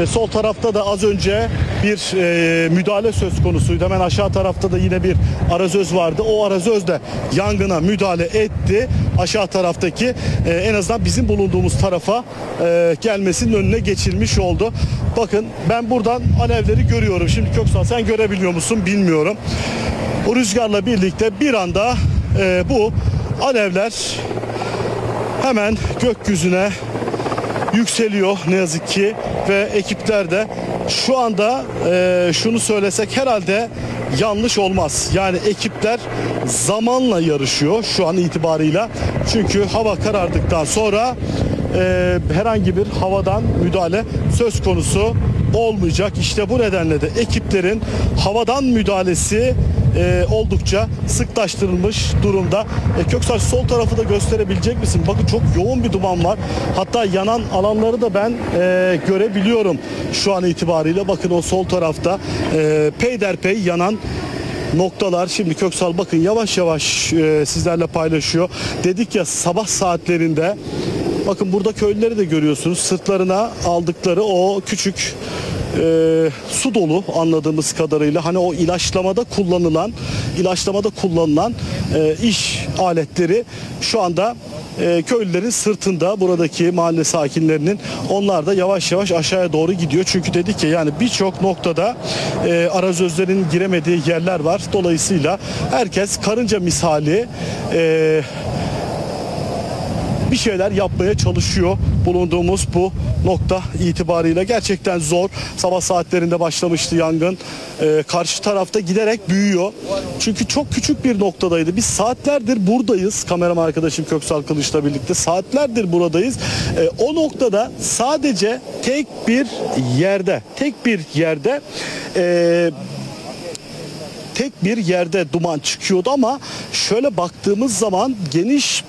Sol tarafta da az önce bir müdahale söz konusuydu. Hemen aşağı tarafta da yine bir arazöz vardı. O arazöz de yangına müdahale etti. Aşağı taraftaki en azından bizim bulunduğumuz tarafa gelmesinin önüne geçilmiş oldu. Bakın ben buradan alevleri görüyorum. Şimdi Köksal, sen görebiliyor musun bilmiyorum. O rüzgarla birlikte bir anda bu alevler hemen gökyüzüne yükseliyor ne yazık ki ve ekipler de şu anda şunu söylesek herhalde yanlış olmaz. Yani ekipler zamanla yarışıyor şu an itibarıyla. Çünkü hava karardıktan sonra herhangi bir havadan müdahale söz konusu olmayacak. İşte bu nedenle de ekiplerin havadan müdahalesi oldukça sıklaştırılmış durumda. Köksal, sol tarafı da gösterebilecek misin? Bakın çok yoğun bir duman var. Hatta yanan alanları da ben görebiliyorum şu an itibariyle. Bakın o sol tarafta peyderpey yanan noktalar. Şimdi Köksal bakın yavaş yavaş sizlerle paylaşıyor. Dedik ya sabah saatlerinde, bakın burada köylüleri de görüyorsunuz. Sırtlarına aldıkları o küçük su dolu anladığımız kadarıyla, hani o ilaçlamada kullanılan iş aletleri şu anda köylülerin sırtında, buradaki mahalle sakinlerinin, onlar da yavaş yavaş aşağıya doğru gidiyor. Çünkü dedik ya, yani birçok noktada arazözlerin giremediği yerler var. Dolayısıyla herkes karınca misali bir şeyler yapmaya çalışıyor. Bulunduğumuz bu nokta itibarıyla gerçekten zor. Sabah saatlerinde başlamıştı yangın. Karşı tarafta giderek büyüyor. Çünkü çok küçük bir noktadaydı. Biz saatlerdir buradayız. Kameraman arkadaşım Köksal Kılıç'la birlikte saatlerdir buradayız. O noktada sadece tek bir yerde duman çıkıyordu ama şöyle baktığımız zaman geniş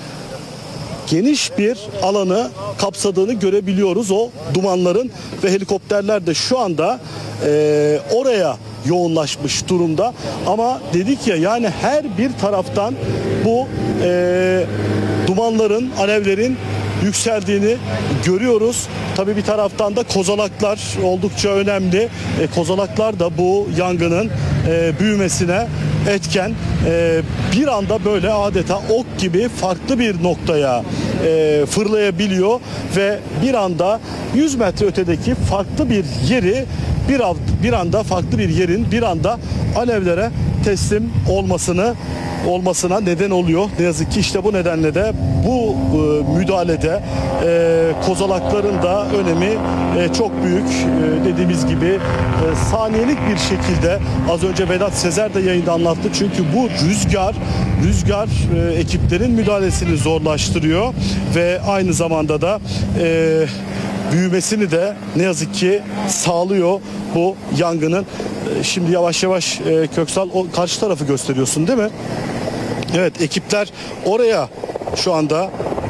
bir alanı kapsadığını görebiliyoruz o dumanların ve helikopterler de şu anda oraya yoğunlaşmış durumda. Ama dedik ya, yani her bir taraftan bu dumanların, alevlerin yükseldiğini görüyoruz. Tabii bir taraftan da kozalaklar oldukça önemli. Kozalaklar da bu yangının büyümesine etken. Bir anda böyle adeta ok gibi farklı bir noktaya fırlayabiliyor ve bir anda 100 metre ötedeki farklı bir yeri farklı bir yerin bir anda alevlere teslim olmasına neden oluyor. Ne yazık ki işte bu nedenle de bu müdahalede kozalakların da önemi çok büyük. Dediğimiz gibi saniyelik bir şekilde az önce Vedat Sezer de yayında anlattı. Çünkü bu rüzgar ekiplerin müdahalesini zorlaştırıyor ve aynı zamanda da büyümesini de ne yazık ki sağlıyor bu yangının. Şimdi yavaş yavaş Köksal, o karşı tarafı gösteriyorsun değil mi? Evet, ekipler oraya şu anda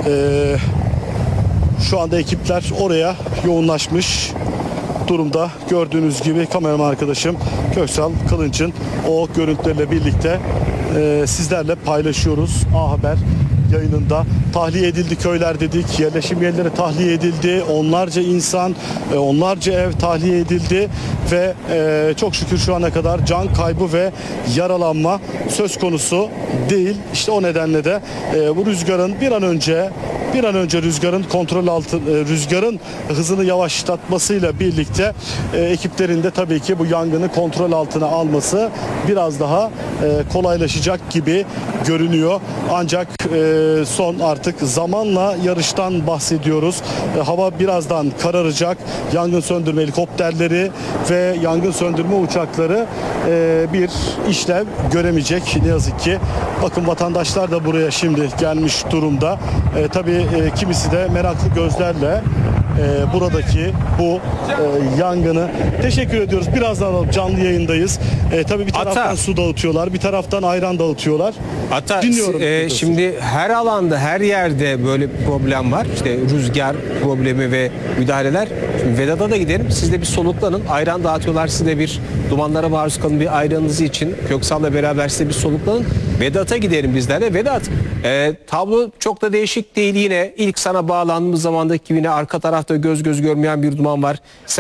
ekipler oraya yoğunlaşmış durumda. Gördüğünüz gibi kameraman arkadaşım Köksal Kılınç'ın o görüntülerle birlikte sizlerle paylaşıyoruz. A Haber yayınında. Tahliye edildi köyler dedik. Yerleşim yerleri tahliye edildi. Onlarca insan, onlarca ev tahliye edildi ve çok şükür şu ana kadar can kaybı ve yaralanma söz konusu değil. İşte o nedenle de bu rüzgarın bir an önce rüzgarın hızını yavaşlatmasıyla birlikte ekiplerin de tabii ki bu yangını kontrol altına alması biraz daha kolaylaşacak gibi görünüyor. Ancak son artık zamanla yarıştan bahsediyoruz. Hava birazdan kararacak. Yangın söndürme helikopterleri ve yangın söndürme uçakları bir işlev göremeyecek ne yazık ki. Bakın vatandaşlar da buraya şimdi gelmiş durumda. Tabii kimisi de meraklı gözlerle buradaki bu yangını teşekkür ediyoruz. Birazdan alalım, canlı yayındayız. Tabii bir taraftan su dağıtıyorlar, bir taraftan ayran dağıtıyorlar. Hatta dinliyorum. Şimdi her alanda, her yerde böyle bir problem var. İşte rüzgar problemi ve müdahaleler. Şimdi Vedat'a da gidelim. Siz de bir soluklanın. Ayran dağıtıyorlar. Siz de bir dumanlara maruz kalın, bir ayranınızı için. Köksal'la beraber size bir soluklanın. Vedat'a gidelim bizler de. Vedat, tablo çok da değişik değil yine. İlk sana bağlandığımız zamandaki gibi yine arka tarafta göz görmeyen bir duman var.